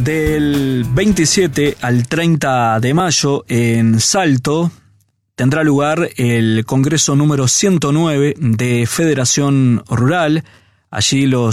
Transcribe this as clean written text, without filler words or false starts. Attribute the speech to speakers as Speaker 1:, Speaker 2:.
Speaker 1: Del 27 al 30 de mayo en Salto tendrá lugar el Congreso número 109 de Federación Rural. Allí los